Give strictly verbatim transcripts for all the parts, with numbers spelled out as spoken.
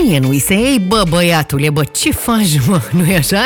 Brian Wisei, bă, băiatule, bă, ce faci, mă, nu-i așa?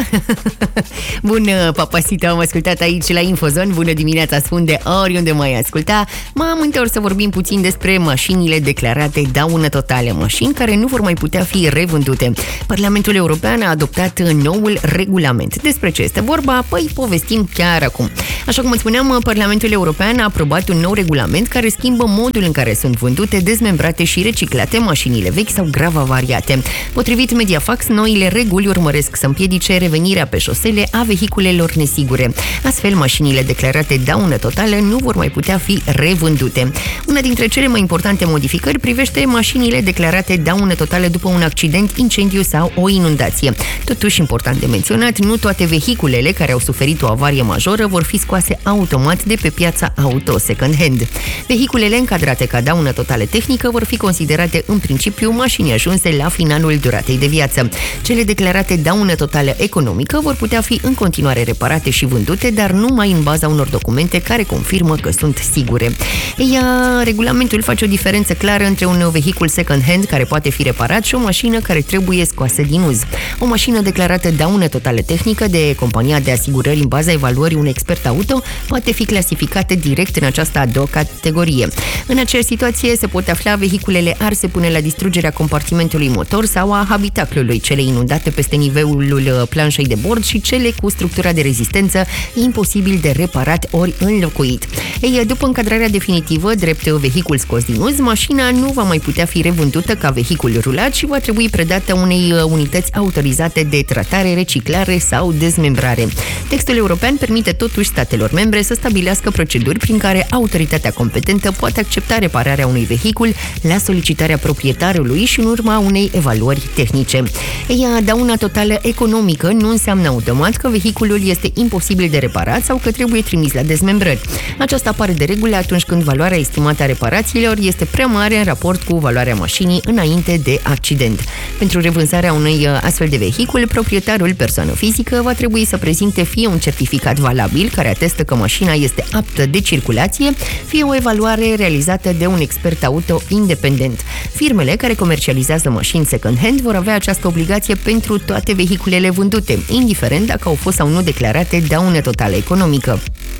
Bună, papasita, am ascultat aici la Infozon. Bună dimineața, spun de oriunde mai asculta. M-am întors să vorbim puțin despre mașinile declarate daună totală, mașini care nu vor mai putea fi revândute. Parlamentul European a adoptat noul regulament. Despre ce este vorba? Păi povestim chiar acum. Așa cum îți spuneam, Parlamentul European a aprobat un nou regulament care schimbă modul în care sunt vândute, dezmembrate și reciclate mașinile vechi sau grav avariate. Potrivit Mediafax, noile reguli urmăresc să împiedice revenirea pe șosele a vehiculelor nesigure. Astfel, mașinile declarate daună totală nu vor mai putea fi revândute. Una dintre cele mai importante modificări privește mașinile declarate daună totală după un accident, incendiu sau o inundație. Totuși, important de menționat, nu toate vehiculele care au suferit o avarie majoră vor fi scoase automat de pe piața auto second-hand. Vehiculele încadrate ca daună totală tehnică vor fi considerate în principiu mașini ajunse la finalul duratei de viață. Cele declarate daună totală economică vor putea fi în continuare reparate și vândute, dar numai în baza unor documente care confirmă că sunt sigure. Ea, regulamentul face o diferență clară între un vehicul second-hand care poate fi reparat și o mașină care trebuie scoasă din uz. O mașină declarată daună totală tehnică de compania de asigurări în baza evaluării unui expert auto poate fi clasificată direct în această a doua categorie. În aceeași situație se pot afla vehiculele arse până la distrugerea compartimentului motor sau a habitaclului, cele inundate peste nivelul planșei de bord și cele cu structura de rezistență imposibil de reparat ori înlocuit. Ei, după încadrarea definitivă, drept vehicul scos din uz, mașina nu va mai putea fi revândută ca vehicul rulat și va trebui predată unei unități autorizate de tratare, reciclare sau dezmembrare. Textul european permite totuși statelor membre să stabilească proceduri prin care autoritatea competentă poate accepta repararea unui vehicul la solicitarea proprietarului și în urma unei evaluări tehnice. Ea, dauna totală economică nu înseamnă automat că vehiculul este imposibil de reparat sau că trebuie trimis la dezmembrări. Aceasta apare de regulă atunci când valoarea estimată a reparațiilor este prea mare în raport cu valoarea mașinii înainte de accident. Pentru revânzarea unui astfel de vehicul, proprietarul, persoană fizică, va trebui să prezinte fie un certificat valabil care atestă că mașina este aptă de circulație, fie o evaluare realizată de un expert auto independent. Firmele care comercializează mașini second-hand vor avea această obligație pentru toate vehiculele vândute, indiferent dacă au fost sau nu declarate daună totală economică.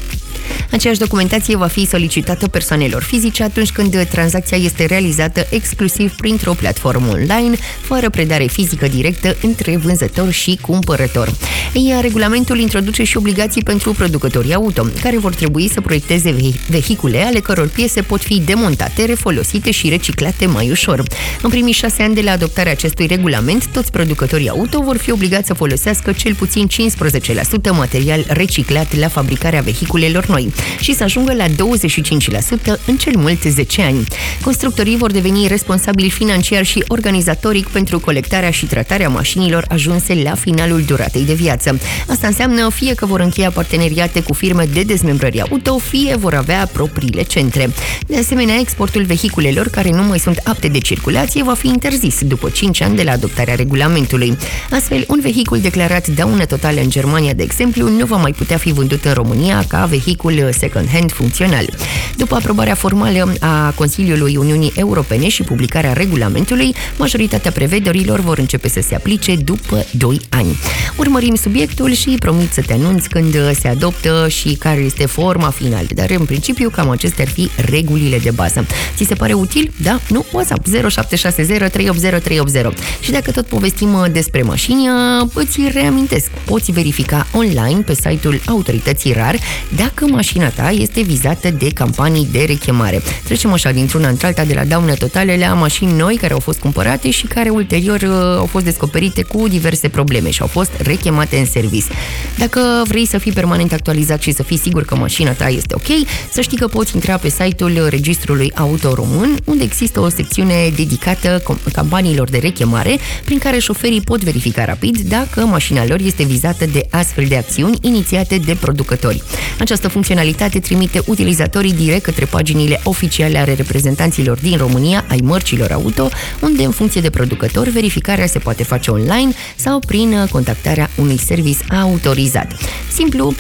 Aceeași documentație va fi solicitată persoanelor fizice atunci când tranzacția este realizată exclusiv printr-o platformă online, fără predare fizică directă între vânzător și cumpărător. Iar regulamentul introduce și obligații pentru producătorii auto, care vor trebui să proiecteze vehicule ale căror piese pot fi demontate, refolosite și reciclate mai ușor. În primii șase ani de la adoptarea acestui regulament, toți producătorii auto vor fi obligați să folosească cel puțin cincisprezece la sută material reciclat la fabricarea vehiculelor noi și să ajungă la douăzeci și cinci la sută în cel mult zece ani. Constructorii vor deveni responsabili financiar și organizatoric pentru colectarea și tratarea mașinilor ajunse la finalul duratei de viață. Asta înseamnă fie că vor încheia parteneriate cu firme de dezmembrări auto, fie vor avea propriile centre. De asemenea, exportul vehiculelor care nu mai sunt apte de circulație va fi interzis după cinci ani de la adoptarea regulamentului. Astfel, un vehicul declarat daună totală în Germania, de exemplu, nu va mai putea fi vândut în România ca vehicul second-hand funcțional. După aprobarea formală a Consiliului Uniunii Europene și publicarea regulamentului, majoritatea prevederilor vor începe să se aplice după doi ani. Urmărim subiectul și promit să te anunț când se adoptă și care este forma finală, dar în principiu cam acestea ar fi regulile de bază. Ți se pare util? Da? Nu? WhatsApp zero șapte șase zero trei opt zero trei opt zero. Și dacă tot povestim despre mașini, îți reamintesc, poți verifica online pe site-ul autorității RAR dacă mașina ta este vizată de campanii de rechemare. Trecem așa dintr-una într-alta de la daună totale la mașini noi care au fost cumpărate și care ulterior au fost descoperite cu diverse probleme și au fost rechemate în servis. Dacă vrei să fii permanent actualizat și să fii sigur că mașina ta este ok, să știi că poți intra pe site-ul Registrului Auto Român, unde există o secțiune dedicată campaniilor de rechemare, prin care șoferii pot verifica rapid dacă mașina lor este vizată de astfel de acțiuni inițiate de producători. Această funcționalitate trimite utilizatorii direct către paginile oficiale ale reprezentanților din România ai mărcilor auto, unde în funcție de producător verificarea se poate face online sau prin contactarea unui servis autorizat. Simplu,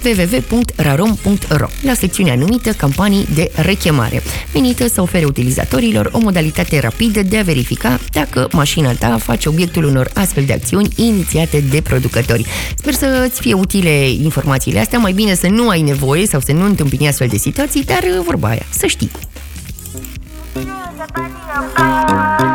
w w w punct rarom punct ro, la secțiunea numită Campanii de rechemare, menită să ofere utilizatorilor o modalitate rapidă de a verifica dacă mașina ta face obiectul unor astfel de acțiuni inițiate de producători. Sper să-ți fie utile informațiile astea, mai bine să nu ai nevoie sau să nu întâmpini astfel de situații, dar vorba aia, să știi.